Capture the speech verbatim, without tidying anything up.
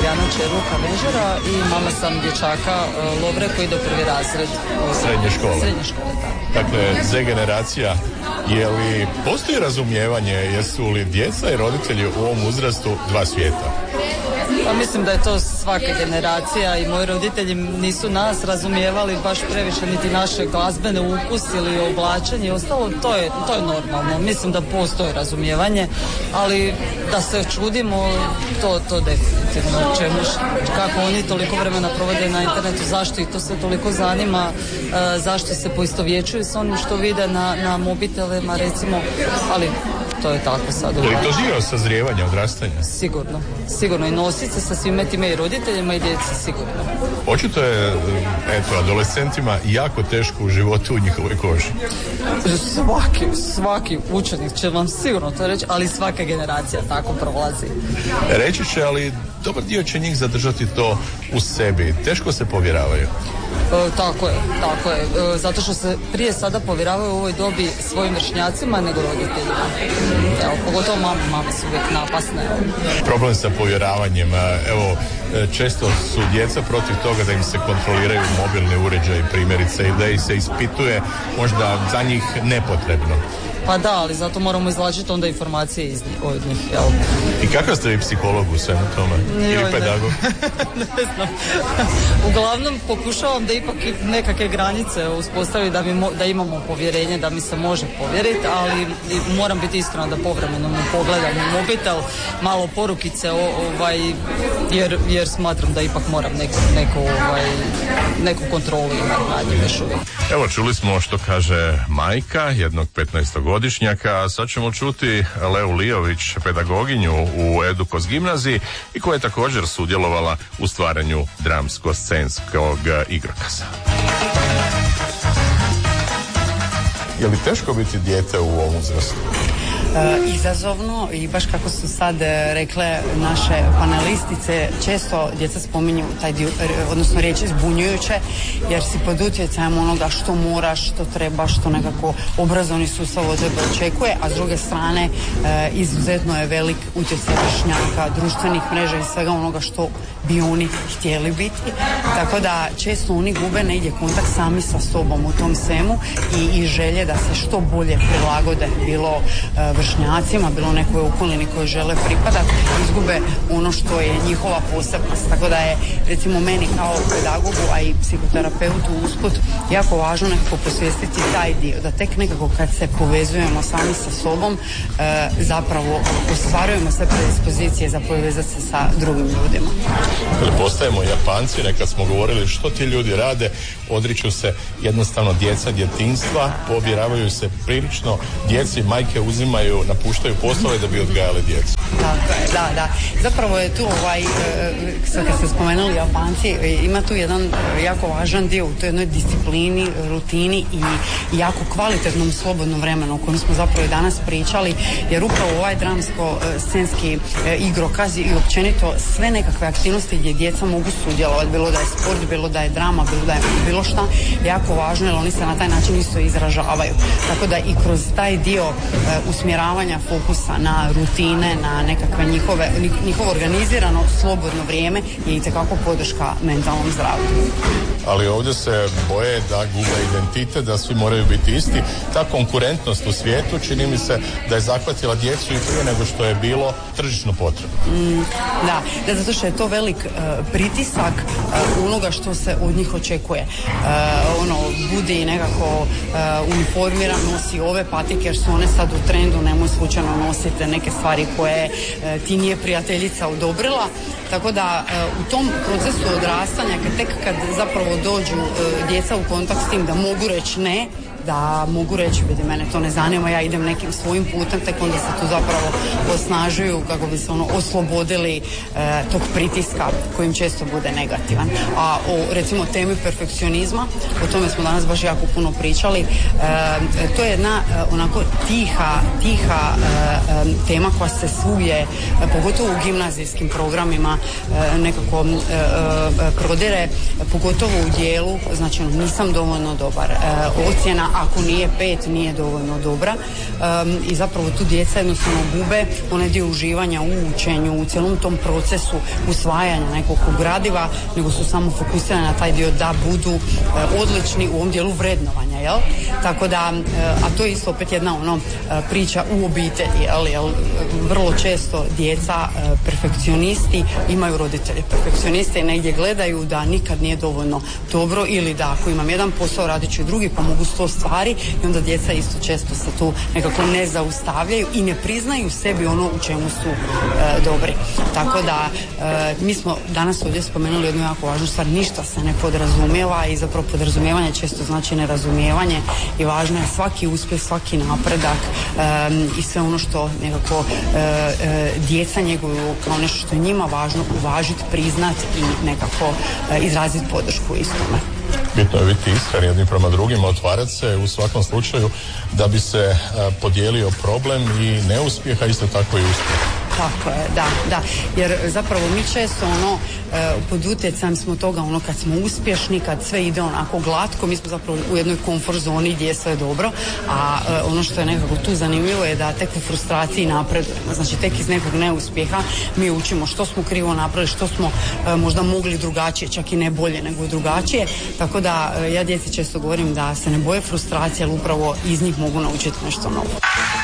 Adriana Čerluka Venžera i mama sam dječaka Lovre koji ide u prvi razred srednje škole. Srednje škole, tako. Dakle, Z generacija, je li postoji razumijevanje, jesu li djeca i roditelji u ovom uzrastu dva svijeta? Pa mislim da je to svaka generacija i moji roditelji nisu nas razumijevali baš previše niti naše glazbene ukus ili oblačenje i ostalo, to je, to je normalno. Mislim da postoji razumijevanje, ali da se čudimo, to, to definitivno. Čemu, kako oni toliko vremena provode na internetu, zašto ih to sve toliko zanima, e, zašto se poistovjećuju s onim što vide na, na mobitelima recimo, ali to je tako sad. Je li to dio sazrijevanja, odrastanja? Sigurno, sigurno i nositi se sa svime time i roditeljima i djeci, sigurno. Očito je, eto, adolescentima jako teško u životu u njihovoj koži. Svaki, svaki učenik će vam sigurno to reći, ali svaka generacija tako prolazi. Reći će, ali dobar dio će njih zadržati to u sebi. Teško se povjeravaju. E, tako je, tako je. E, zato što se prije sada povjeravaju u ovoj dobi svojim vršnjacima nego roditeljima. Evo, pogotovo mame, mame su uvijek napasne. Problem sa povjeravanjem. Evo, često su djeca protiv toga da im se kontroliraju mobilni uređaji, primjerice, i da ih se ispituje možda za njih nepotrebno. Pa da, ali zato moramo izvlačiti onda informacije iz njih, od njih, jel? I kakav ste vi psiholog u svemu tome? Ili pedagog? Ne, ne znam. Uglavnom pokušavam da ipak nekakve granice uspostaviti da, mi mo, da imamo povjerenje, da mi se može povjeriti, ali moram biti iskrena da povremeno mu pogledam u mobitel, malo porukice, o, ovaj, jer, jer smatram da ipak moram neku, neku, ovaj, neku kontrolu imati nad njim još uvijek. Evo, čuli smo što kaže majka jednog petnaestogodišnjaka, sad ćemo čuti Leu Lijović, pedagoginju u Edukos gimnaziji i koja je također sudjelovala u stvaranju dramsko-scenskog igrokaza. Je li teško biti dijete u ovom uzrastu? E, izazovno i baš kako su sad rekle naše panelistice, često djeca spominju taj dio, odnosno riječ zbunjujuće, jer si pod utjecajem onoga što moraš, što treba, što nekako obrazovni sustav od tebe očekuje, a s druge strane e, izuzetno je velik utjecaj vršnjaka, društvenih mreža i svega onoga što bi oni htjeli biti, tako da često oni gube negdje kontakt sami sa sobom u tom svemu i, i želje da se što bolje prilagode, bilo e, vršnjacima, bilo nekoj okolini koji žele pripadati, izgube ono što je njihova posebnost. Tako da je, recimo, meni kao pedagogu, a i psihoterapeutu usput, jako važno nekako posvijestiti taj dio, da tek nekako kad se povezujemo sami sa sobom, e, zapravo ostvarujemo sve predispozicije za povezati se sa drugim ljudima. Ili postajemo Japanci, nekad smo govorili što ti ljudi rade, odriču se jednostavno djeca djetinjstva, povjeravaju se prilično, djeci majke uzimaju, napuštaju poslove da bi odgajali djecu. Tako je, da, da. Zapravo je tu ovaj, sad kad ste spomenuli Japanci, ima tu jedan jako važan dio u toj jednoj disciplini, rutini i jako kvalitetnom slobodnom vremenu o kojem smo zapravo i danas pričali, jer upravo ovaj dramsko-scenski igrokaz i općenito sve nekakve aktivnosti gdje djeca mogu sudjelovati, bilo da je sport, bilo da je drama, bilo da je bilo šta, jako važno jer oni se na taj način isto izražavaju. Tako da i kroz taj dio uh, usmjeravanja fokusa na rutine, na nekakve njihove, njihovo organizirano slobodno vrijeme je itekako podrška mentalnom zdravlju. Ali ovdje se boje da gube identitet, da svi moraju biti isti. Ta konkurentnost u svijetu čini mi se da je zahvatila djecu i prije nego što je bilo tržišno potrebno. Mm, da, da, zato što je to velik uh, pritisak uh, onoga što se od njih očekuje. Uh, ono, budi nekako uh, uniformiran, nosi ove patike jer su one sad u trendu, nemoj slučajno nositi neke stvari koje uh, ti nije prijateljica odobrila. Tako da uh, u tom procesu odrastanja, kad tek kad zapravo dođu uh, djeca u kontakt s tim da mogu reći ne, da mogu reći, vidi, mene to ne zanima, ja idem nekim svojim putem, tek onda se tu zapravo osnažuju kako bi se ono oslobodili e, tog pritiska kojim često bude negativan. A o, recimo, temi perfekcionizma, o tome smo danas baš jako puno pričali, e, to je jedna e, onako tiha, tiha e, e, tema koja se svugdje, e, pogotovo u gimnazijskim programima, e, nekako e, e, prodire, pogotovo u dijelu, znači nisam dovoljno dobar, e, ocjena ako nije pet nije dovoljno dobra um, i zapravo tu djeca jednostavno gube onaj dio uživanja u učenju, u cijelom tom procesu usvajanja nekog gradiva, nego su samo fokusirani na taj dio da budu uh, odlični u ovom dijelu vrednovanja, jel? Tako da, uh, a to je isto opet jedna ono uh, priča u obitelji, jel? Jel? Vrlo često djeca uh, perfekcionisti imaju roditelje perfekcioniste i negdje gledaju da nikad nije dovoljno dobro ili da ako imam jedan posao radit ću i drugi pa mogu sto stvari i onda djeca isto često se tu nekako ne zaustavljaju i ne priznaju sebi ono u čemu su e, dobri. Tako da e, mi smo danas ovdje spomenuli jednu jako važnu stvar, ništa se ne podrazumijeva i zapravo podrazumijevanje često znači nerazumijevanje i važno je svaki uspjeh, svaki napredak e, i sve ono što nekako e, e, djeca njeguju kao nešto što je njima važno uvažiti, priznati i nekako e, izraziti podršku istome. Bitno je biti iskren jedni prema drugima, otvarati se u svakom slučaju da bi se podijelio problem i neuspjeha, isto tako i uspjeh. Tako je, da, da, jer zapravo mi često ono e, pod utjecajem smo toga ono kad smo uspješni, kad sve ide onako glatko, mi smo zapravo u jednoj komfort zoni gdje je sve dobro, a e, ono što je nekako tu zanimljivo je da tek u frustraciji napredujemo, znači tek iz nekog neuspjeha mi učimo što smo krivo napravili, što smo e, možda mogli drugačije, čak i ne bolje nego drugačije, tako da e, ja djeci često govorim da se ne boje frustracije, ali upravo iz njih mogu naučiti nešto novo.